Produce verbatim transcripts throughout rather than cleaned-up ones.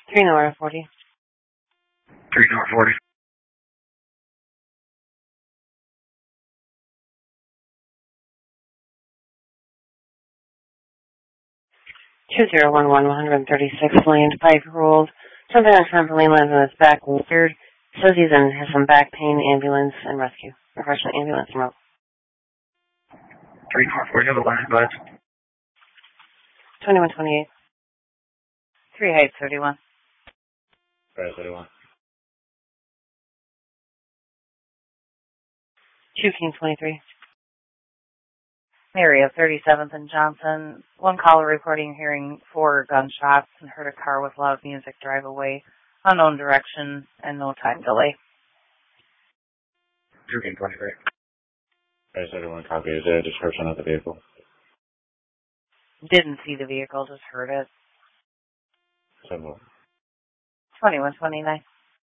three North forty. three North forty. two zero one one, one thirty-six Land Pike Rules. Something on trampoline lands on his back. Weird. Says he's in has some back pain, ambulance, and rescue. Professional ambulance and rope. three North forty, other line, bud. twenty-one twenty-eight. three Heights thirty-one. Right, thirty-one. two King twenty-three. Area of thirty-seventh and Johnson. One caller reporting hearing four gunshots and heard a car with loud music drive away. Unknown direction and no time delay. two King twenty-three. Right, thirty-one, copy. Is there a description of the vehicle? Didn't see the vehicle, just heard it. Symbol. twenty-one twenty-nine.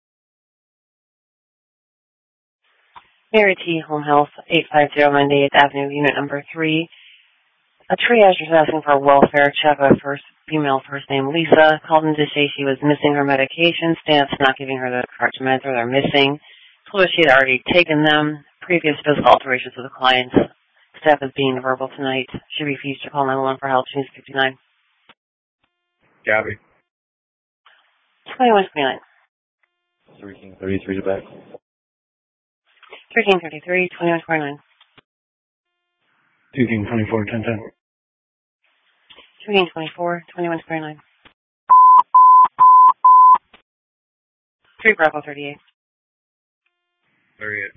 Mary T. Home Health, eight five zero ninety-eighth Avenue, Unit Number three. A triage was asking for a welfare check of a first female first name Lisa. Called in to say she was missing her medication. Staff's not giving her the correct meds or they're missing. Told her she had already taken them. Previous physical alterations with the clients. Staff is being verbal tonight. She refused to call nine one one for help. She needs fifty-nine. Gabby. twenty-one twenty-nine. three King thirty-three to back. three King thirty-three, twenty-one twenty-nine. two King twenty-four, ten ten. two King twenty-four, twenty-one twenty-nine. three Bravo thirty-eight. thirty-eight.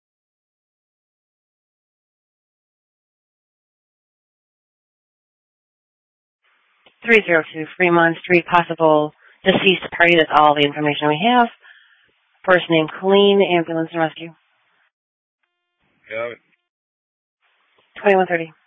three zero two Fremont Street, possible deceased party. That's all the information we have. First name Colleen, ambulance and rescue. Yeah. twenty-one thirty.